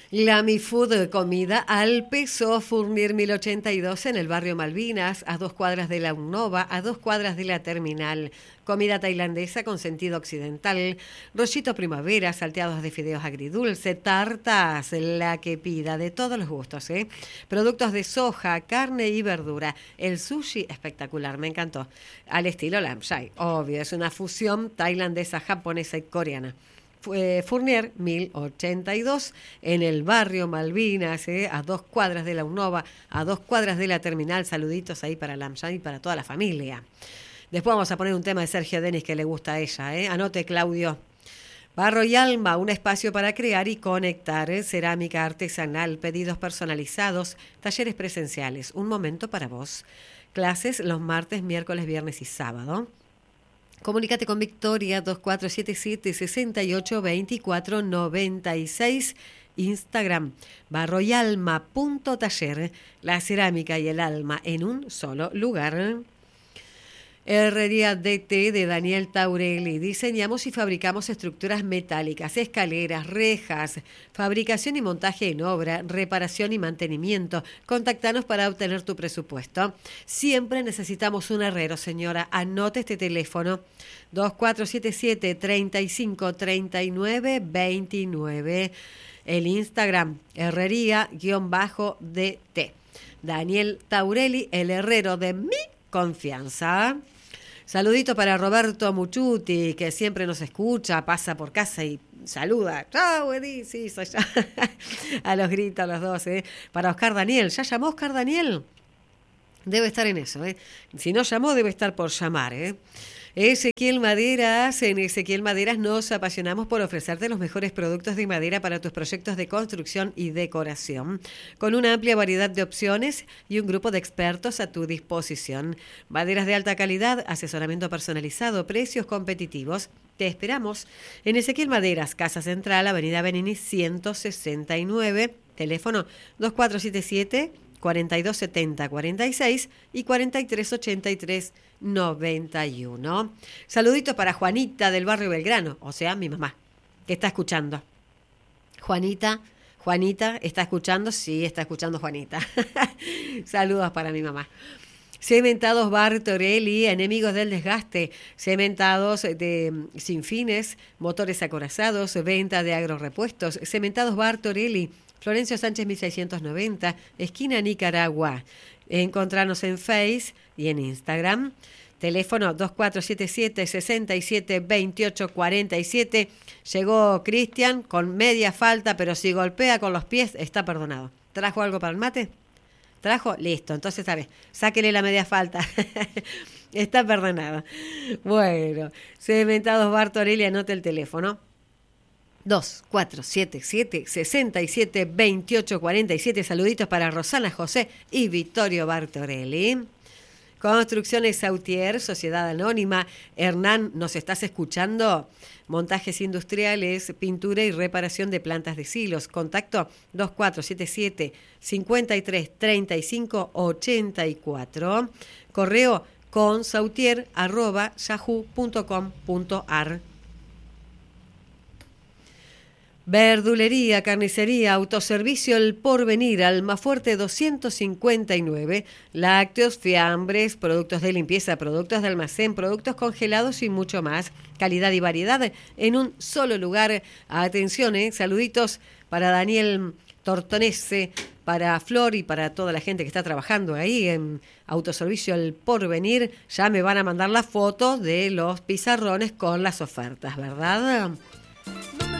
La Mi Food comida al peso, Fournier 1082 en el barrio Malvinas, a 2 cuadras de la UNOVA, a 2 cuadras de la terminal. Comida tailandesa con sentido occidental, rollito primavera, salteados de fideos agridulce, tartas, la que pida, de todos los gustos, ¿eh? Productos de soja, carne y verdura. El sushi, espectacular, me encantó. Al estilo Lam Chai, obvio, es una fusión tailandesa, japonesa y coreana. Fournier 1082 en el barrio Malvinas, a 2 cuadras de la UNOVA, a 2 cuadras de la terminal. Saluditos ahí para Lamshai y para toda la familia. Después vamos a poner un tema de Sergio Denis que le gusta a ella. Anote, Claudio. Barro y Alma, un espacio para crear y conectar. Cerámica artesanal, pedidos personalizados, talleres presenciales. Un momento para vos. Clases los martes, miércoles, viernes y sábado. Comunícate con Victoria 2477-682496. Instagram, barroyalma.taller. La cerámica y el alma en un solo lugar. Herrería DT de Daniel Taurelli. Diseñamos y fabricamos estructuras metálicas, escaleras, rejas, fabricación y montaje en obra, reparación y mantenimiento. Contactanos para obtener tu presupuesto. Siempre necesitamos un herrero, señora. Anote este teléfono: 2477-3539-29. El Instagram, herrería-DT. Daniel Taurelli, el herrero de mi confianza. Saludito para Roberto Muchuti, que siempre nos escucha, pasa por casa y saluda. ¡Chao, Edi! Sí, soy yo. A los gritos, los dos, ¿eh? Para Oscar Daniel. ¿Ya llamó Oscar Daniel? Debe estar en eso, ¿eh? Si no llamó, debe estar por llamar, ¿eh? Ezequiel Maderas, en Ezequiel Maderas nos apasionamos por ofrecerte los mejores productos de madera para tus proyectos de construcción y decoración, con una amplia variedad de opciones y un grupo de expertos a tu disposición. Maderas de alta calidad, asesoramiento personalizado, precios competitivos. Te esperamos en Ezequiel Maderas, Casa Central, Avenida Benini 169, teléfono 2477-4270-46 y 4383-91. Saluditos para Juanita del barrio Belgrano, o sea, mi mamá, que está escuchando. Juanita, ¿está escuchando? Sí, está escuchando Juanita. Saludos para mi mamá. Cementados Bartorelli, enemigos del desgaste, cementados sin fines, motores acorazados, venta de agrorepuestos. Cementados Bartorelli, Florencio Sánchez 1690, esquina Nicaragua. Encontrarnos en Face y en Instagram. Teléfono 2477-672847. Llegó Cristian con media falta, pero si golpea con los pies está perdonado. ¿Trajo algo para el mate? ¿Trajo? Listo, entonces sabes, sáquele la media falta. Está perdonado. Bueno, Cementados Bartorelli, anote el teléfono. 2477-672847. Saluditos para Rosana José y Vittorio Bartorelli. Construcciones Sautier, Sociedad Anónima. Hernán, ¿nos estás escuchando? Montajes industriales, pintura y reparación de plantas de silos. Contacto 2477-533584. Correo consautier@yahoo.com.ar. Verdulería, carnicería, autoservicio El Porvenir, Almafuerte 259, lácteos, fiambres, productos de limpieza, productos de almacén, productos congelados y mucho más. Calidad y variedad en un solo lugar. Atención, saluditos para Daniel Tortonese, para Flor y para toda la gente que está trabajando ahí en Autoservicio El Porvenir. Ya me van a mandar la foto de los pizarrones con las ofertas, ¿verdad?